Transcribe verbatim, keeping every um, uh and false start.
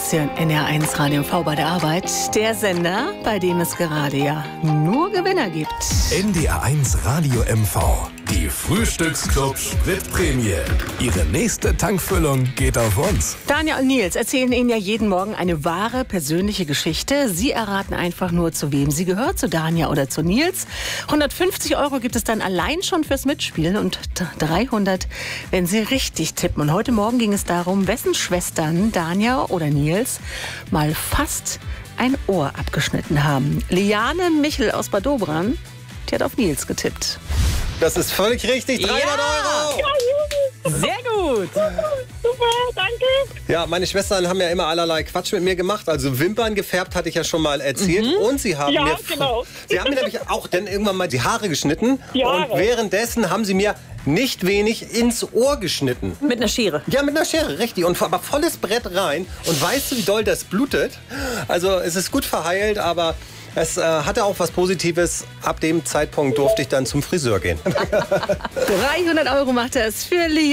Sie hören N R eins Radio M V bei der Arbeit. Der Sender, bei dem es gerade ja nur Gewinner gibt. N D R eins Radio M V. Die Frühstücksclub Spritprämie. Ihre nächste Tankfüllung geht auf uns. Danja und Nils erzählen Ihnen ja jeden Morgen eine wahre persönliche Geschichte. Sie erraten einfach nur, zu wem sie gehört, zu Danja oder zu Nils. hundertfünfzig Euro gibt es dann allein schon fürs Mitspielen und dreihundert, wenn Sie richtig tippen. Und heute Morgen ging es darum, wessen Schwestern, Danja oder Nils, mal fast ein Ohr abgeschnitten haben. Liane Michel aus Bad Dobran, die hat auf Nils getippt. Das ist völlig richtig. dreihundert Ja! Euro! Sehr gut! Super, danke. Ja, meine Schwestern haben ja immer allerlei Quatsch mit mir gemacht. Also Wimpern gefärbt, hatte ich ja schon mal erzählt. Mhm. Und sie haben Ja, mir genau. sie haben mir nämlich auch dann irgendwann mal die Haare geschnitten. Die Haare. Und währenddessen haben sie mir nicht wenig ins Ohr geschnitten. Mit einer Schere. Ja, mit einer Schere, richtig. Und aber volles Brett rein. Und weißt du, wie doll das blutet? Also es ist gut verheilt, aber es äh, hatte auch was Positives. Ab dem Zeitpunkt durfte ich dann zum Friseur gehen. dreihundert Euro macht es für Liane.